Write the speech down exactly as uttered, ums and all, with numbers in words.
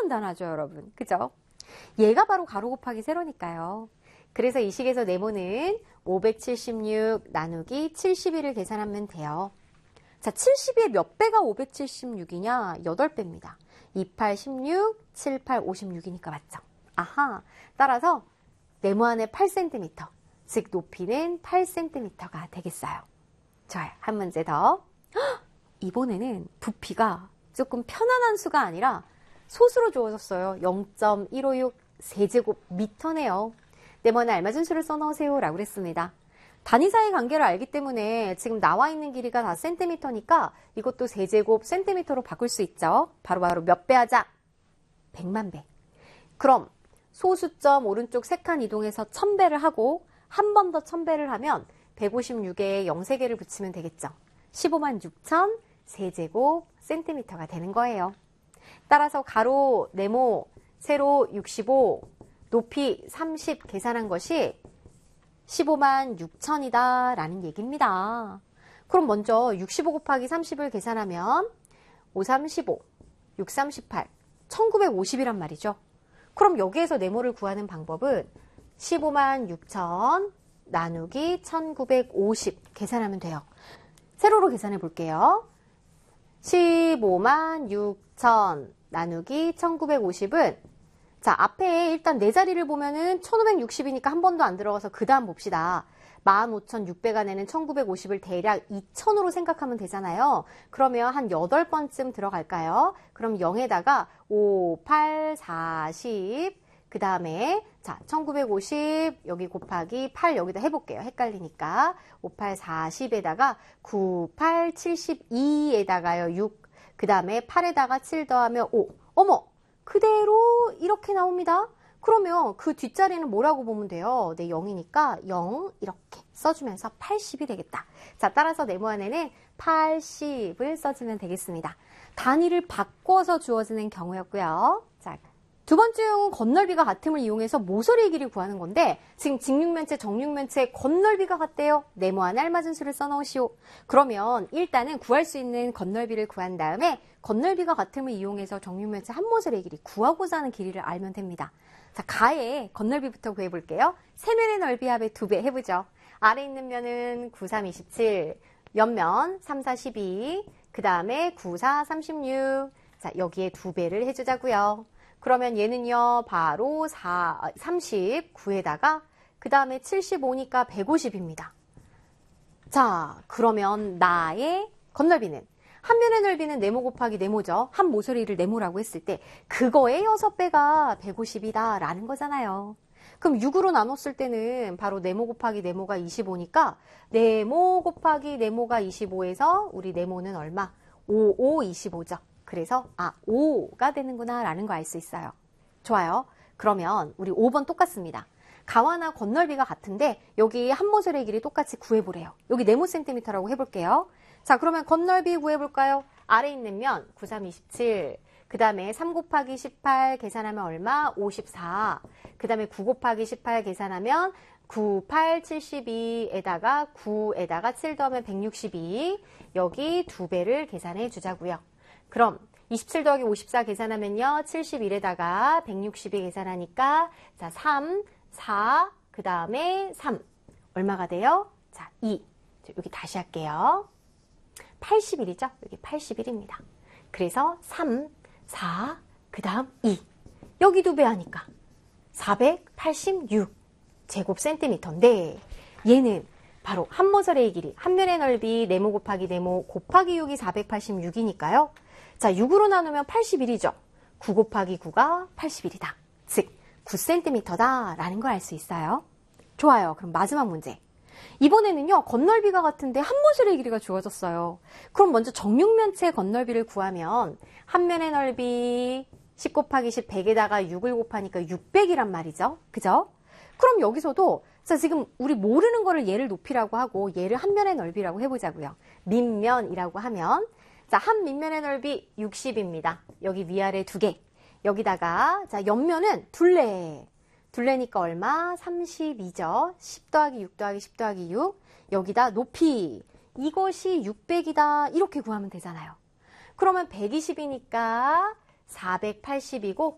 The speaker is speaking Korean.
간단하죠, 여러분. 그죠? 얘가 바로 가로 곱하기 세로니까요. 그래서 이 식에서 네모는 오백칠십육 나누기 칠십일을 계산하면 돼요. 자, 칠십이의 몇 배가 오백칠십육이냐? 여덟 배입니다. 이팔, 십육, 칠팔, 오십육이니까 맞죠? 아하. 따라서 네모 안에 팔 센티미터, 즉 높이는 팔 센티미터가 되겠어요. 좋아요. 한 문제 더. 헉! 이번에는 부피가 조금 편안한 수가 아니라 소수로 주어졌어요. 영 점 일오육 세제곱미터네요. 네모에 알맞은 수를 써넣으세요 라고 그랬습니다. 단위 사이 관계를 알기 때문에 지금 나와 있는 길이가 다 센티미터니까 이것도 세제곱 센티미터로 바꿀 수 있죠. 바로바로 몇 배 하자? 백만 배. 그럼 소수점 오른쪽 세 칸 이동해서 천 배를 하고 한 번 더 천 배를 하면 백오십육에 영 세 개를 붙이면 되겠죠. 십오만 육천 세제곱 센티미터가 되는 거예요. 따라서 가로, 네모, 세로 육십오, 높이 삼십 계산한 것이 십오만 육천이다 라는 얘기입니다. 그럼 먼저 육십오 곱하기 삼십을 계산하면 오, 삼, 십오, 육, 삼, 십팔, 천구백오십이란 말이죠. 그럼 여기에서 네모를 구하는 방법은 십오만 육천 나누기 천구백오십 계산하면 돼요. 세로로 계산해 볼게요. 십오만 육천 나누기 천구백오십은 자, 앞에 일단 네 자리를 보면은 천오백육십이니까 한 번도 안 들어가서 그 다음 봅시다. 만 오천육백가 내는 천구백오십을 대략 이천으로 생각하면 되잖아요. 그러면 한 여덟 번쯤 들어갈까요? 그럼 영에다가 오, 팔, 사십, 그 다음에 자 천구백오십 여기 곱하기 팔 여기다 해볼게요. 헷갈리니까 오, 팔, 사십에다가 구, 팔, 칠십이에다가요 육, 그 다음에 팔에다가 칠 더하면 오. 어머! 그대로 이렇게 나옵니다. 그러면 그 뒷자리는 뭐라고 보면 돼요? 네, 영이니까 영 이렇게 써주면서 팔십이 되겠다. 자, 따라서 네모 안에는 팔십을 써주면 되겠습니다. 단위를 바꿔서 주어지는 경우였고요. 자, 두 번째 용은 건널비가 같음을 이용해서 모서리의 길이 구하는 건데 지금 직육면체, 정육면체 건널비가 같대요. 네모 안에 알맞은 수를 써넣으시오. 그러면 일단은 구할 수 있는 건널비를 구한 다음에 건널비가 같음을 이용해서 정육면체 한 모서리의 길이 구하고자 하는 길이를 알면 됩니다. 자, 가의 건널비부터 구해볼게요. 세면의 넓이 합의 두 배 해보죠. 아래 있는 면은 구, 삼, 이십칠, 옆면 삼, 사, 십이, 그 다음에 구, 사, 삼십육. 자, 여기에 두 배를 해주자고요. 그러면 얘는요, 바로 사, 삼십구에다가 그 다음에 칠십오니까 백오십입니다. 자, 그러면 나의 건널비는 한 면의 넓이는 네모 곱하기 네모죠. 한 모서리를 네모라고 했을 때 그거의 여섯 배가 백오십이다 라는 거잖아요. 그럼 육으로 나눴을 때는 바로 네모 곱하기 네모가 이십오니까 네모 곱하기 네모가 이십오에서 우리 네모는 얼마? 오, 오, 이십오죠. 그래서 아, 오가 되는구나 라는 거 알 수 있어요. 좋아요. 그러면 우리 오 번 똑같습니다. 가와나 건널비가 같은데 여기 한 모서리의 길이 똑같이 구해보래요. 여기 네모 센티미터라고 해볼게요. 자, 그러면 건널비 구해볼까요? 아래 있는 면 구, 삼, 이십칠, 그 다음에 삼 곱하기 십팔 계산하면 얼마? 오십사, 그 다음에 구 곱하기 십팔 계산하면 구, 팔, 칠십이에다가 구에다가 칠 더하면 백육십이, 여기 두 배를 계산해 주자고요. 그럼 이십칠 더하기 오십사 계산하면요. 칠십일에다가 백육십이 계산하니까 자, 삼, 사, 그 다음에 삼. 얼마가 돼요? 자, 이. 여기 다시 할게요. 팔십일이죠? 여기 팔십일입니다. 그래서 삼, 사, 그 다음 이. 여기 두 배 하니까 사백팔십육 제곱 센티미터인데 얘는 바로 한 모서리의 길이, 한 면의 넓이 네모 곱하기 네모 곱하기 육이 사백팔십육이니까요. 자, 육으로 나누면 팔십일이죠. 구 곱하기 구가 팔십일이다. 즉, 구 센티미터다 라는 걸 알 수 있어요. 좋아요. 그럼 마지막 문제. 이번에는요, 건널비가 같은데 한 모서리의 길이가 주어졌어요. 그럼 먼저 정육면체 건널비를 구하면 한 면의 넓이 십 곱하기 십 백에다가 육을 곱하니까 육백이란 말이죠. 그죠? 그럼 여기서도 자, 지금 우리 모르는 거를 얘를 높이라고 하고 얘를 한 면의 넓이라고 해보자고요. 밑면이라고 하면 자, 한 밑면의 넓이 육십입니다. 여기 위아래 두 개. 여기다가 자, 옆면은 둘레. 둘레니까 얼마? 삼십이죠. 십 더하기 육 더하기 십 더하기 육. 여기다 높이. 이것이 육백이다. 이렇게 구하면 되잖아요. 그러면 백이십이니까 사백팔십이고